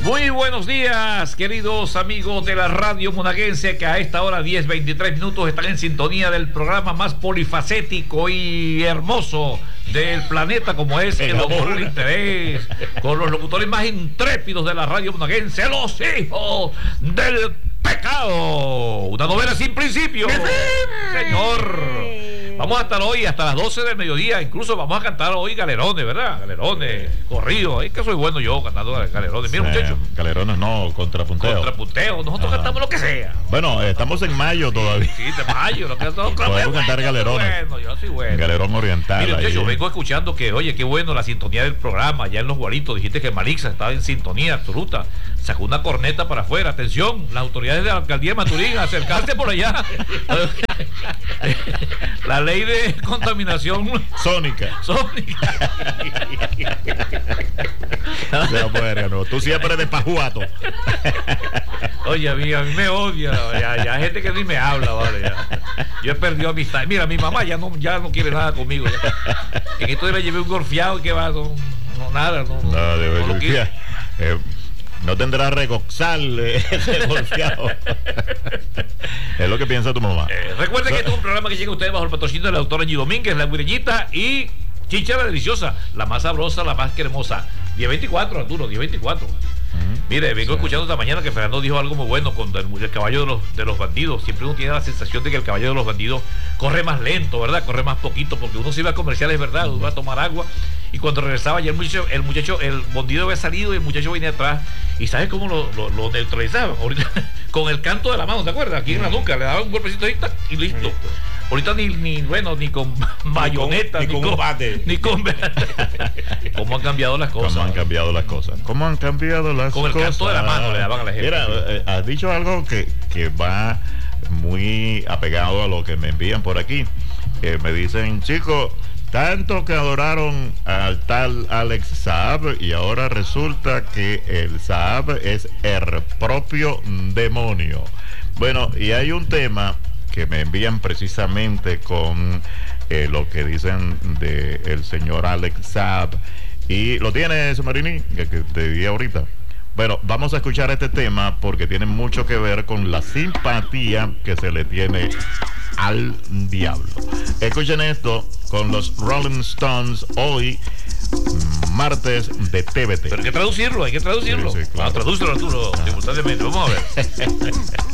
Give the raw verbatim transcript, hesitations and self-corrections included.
Muy buenos días, queridos amigos de la radio monaguense, que a esta hora, diez veintitrés minutos, están en sintonía del programa más polifacético y hermoso del planeta, como es El Amor del Interés, con los locutores más intrépidos de la radio monaguense, los hijos del pecado. Una novela sin principio, señor. Vamos a estar hoy hasta las doce del mediodía. Incluso vamos a cantar hoy galerones, ¿verdad? Galerones, corrido. Es que soy bueno yo cantando galerones. Mira, sí, muchachos. Galerones no, contrapunteo. Contrapunteo. Nosotros Ajá. cantamos lo que sea. Bueno, estamos en mayo sí, todavía. Sí, de mayo. Lo que podemos bueno, cantar galerones. Bueno, yo soy bueno. Galerón oriental. Mire, yo vengo escuchando que, oye, qué bueno la sintonía del programa. Ya en Los Guaritos dijiste que Malixa estaba en sintonía absoluta. Sacó una corneta para afuera. Atención, las autoridades de la alcaldía de Maturín, acercarse por allá. La ley de contaminación sónica. Sónica. No, bueno, no. Tú siempre de pajuato. Oye, a mí, a mí me odia. Ya, ya hay gente que ni me habla, vale. Ya. Yo he perdido amistad. Mira, mi mamá ya no, ya no quiere nada conmigo. Ya. En esto le llevé un golfeado que va, no, no nada. No, no, debe no, no No tendrá regoxal eh, ese golpeado. Es lo que piensa tu mamá. Eh, recuerden so, que este es un programa que llega a ustedes bajo el patrocinio de la doctora Angie Domínguez, la guireñita y Chicha deliciosa, la más sabrosa, la más cremosa. diez veinticuatro, Arturo, diez veinticuatro. Uh-huh. Mire, vengo sí. escuchando esta mañana que Fernando dijo algo muy bueno con el, el caballo de los, de los bandidos. Siempre uno tiene la sensación de que el caballo de los bandidos corre más lento, ¿verdad? Corre más poquito, porque uno se iba a comerciales, ¿verdad? Uno iba a tomar agua. Y cuando regresaba ya el muchacho, el muchacho, el bandido había salido y el muchacho venía atrás. ¿Y sabes cómo lo, lo, lo neutralizaban? Ahorita, con el canto de la mano, ¿te acuerdas? Aquí en la nuca, le daban un golpecito ahí y listo. Ahorita ni, ni bueno, ni con bayoneta, ni con, ni con, con bate. Ni con ¿Cómo han cambiado las cosas? ¿Cómo han cambiado las cosas? ¿Cómo han cambiado las con cosas? Con el canto de la mano le daban a la gente. Mira, eh, has dicho algo que, que va muy apegado a lo que me envían por aquí. Eh, me dicen, chicos, tanto que adoraron al tal Alex Saab y ahora resulta que el Saab es el propio demonio. Bueno, y hay un tema que me envían precisamente con eh, lo que dicen de el señor Alex Saab. Y lo tiene Marini, que, que te di ahorita. Bueno, vamos a escuchar este tema porque tiene mucho que ver con la simpatía que se le tiene al diablo. Escuchen esto con los Rolling Stones hoy, martes de T V T. Pero hay que traducirlo, hay que traducirlo. Sí, sí, claro. Ah, tradúcelo, Arturo, simultáneamente. Vamos a ver.